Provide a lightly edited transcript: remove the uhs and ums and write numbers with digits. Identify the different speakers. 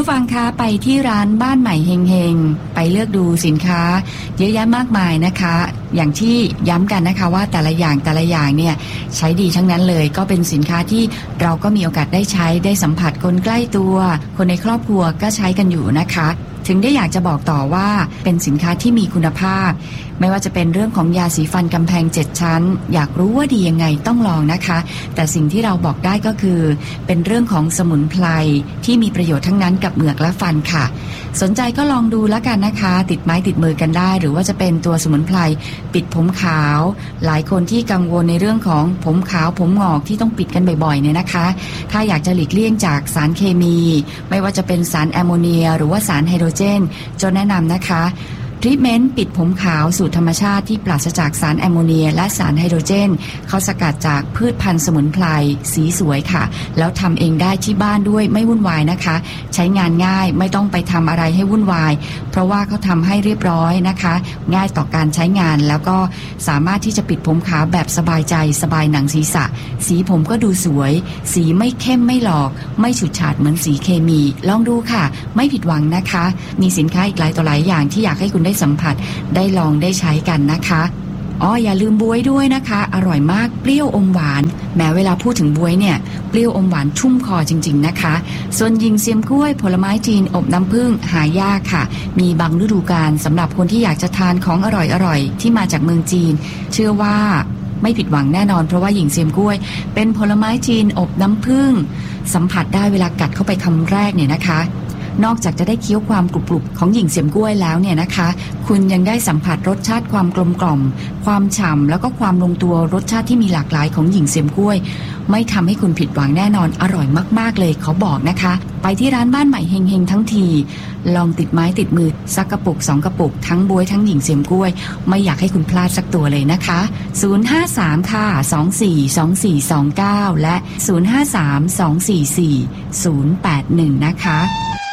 Speaker 1: ผู้ฟังคะไปที่ร้านบ้านใหม่เฮงๆไปเลือกดูสินค้าเยอะแยะมากมายนะคะอย่างที่ย้ำกันนะคะว่าแต่ละอย่างเนี่ยใช้ดีทั้งนั้นเลยก็เป็นสินค้าที่เราก็มีโอกาสได้ใช้ได้สัมผัสคนใกล้ตัวคนในครอบครัวก็ใช้กันอยู่นะคะถึงได้อยากจะบอกต่อว่าเป็นสินค้าที่มีคุณภาพไม่ว่าจะเป็นเรื่องของยาสีฟันกำแพง7ชั้นอยากรู้ว่าดียังไงต้องลองนะคะแต่สิ่งที่เราบอกได้ก็คือเป็นเรื่องของสมุนไพรที่มีประโยชน์ทั้งนั้นกับเหงือกและฟันค่ะสนใจก็ลองดูแล้วกันนะคะติดไม้ติดมือกันได้หรือว่าจะเป็นตัวสมุนไพรปิดผมขาวหลายคนที่กังวลในเรื่องของผมขาวผมงอกที่ต้องปิดกันบ่อยๆเนี่ยนะคะถ้าอยากจะหลีกเลี่ยงจากสารเคมีไม่ว่าจะเป็นสารแอมโมเนียหรือว่าสารไฮโดรเจนจะแนะนำนะคะทรีทเมนต์ปิดผมขาวสูตรธรรมชาติที่ปราศจากสารแอมโมเนียและสารไฮโดรเจนเขาสกัดจากพืชพันธุ์สมุนไพรสีสวยค่ะแล้วทำเองได้ที่บ้านด้วยไม่วุ่นวายนะคะใช้งานง่ายไม่ต้องไปทำอะไรให้วุ่นวายเพราะว่าเขาทำให้เรียบร้อยนะคะง่ายต่อการใช้งานแล้วก็สามารถที่จะปิดผมขาวแบบสบายใจสบายหนังศีรษะสีผมก็ดูสวยสีไม่เข้มไม่หลอกไม่ฉูดฉาดเหมือนสีเคมีลองดูค่ะไม่ผิดหวังนะคะมีสินค้าอีกหลายต่อหลายอย่างที่อยากให้คุณได้สัมผัสได้ลองได้ใช้กันนะคะอย่าลืมบ๊วยด้วยนะคะอร่อยมากเปรี้ยวอมหวานแม้เวลาพูดถึงบ๊วยเนี่ยเปรี้ยวอมหวานชุ่มคอจริงๆนะคะส่วนยิงเซียมกล้วยผลไม้จีนอบน้ำผึ้งหายากค่ะมีบางฤดูกาลสำหรับคนที่อยากจะทานของอร่อยๆที่มาจากเมืองจีนเชื่อว่าไม่ผิดหวังแน่นอนเพราะว่าหญิงเซียมกล้วยเป็นผลไม้จีนอบน้ำผึ้งสัมผัสได้เวลากัดเข้าไปคำแรกเนี่ยนะคะนอกจากจะได้เคี้ยวความกรุบๆของหญิงเสียมกล้วยแล้วเนี่ยนะคะคุณยังได้สัมผัสรสชาติความกลมกล่อมความฉ่ำแล้วก็ความลงตัวรสชาติที่มีหลากหลายของหญิงเสียมกล้วยไม่ทำให้คุณผิดหวังแน่นอนอร่อยมากๆเลยขอบอกนะคะไปที่ร้านบ้านใหม่เฮงๆทั้งทีลองติดไม้ติดมือสักกระปุก2กระปุกทั้งบ๊วยทั้งหญิงเสียมกล้วยไม่อยากให้คุณพลาดสักตัวเลยนะคะ053ค่ะ242429และ053244081นะคะ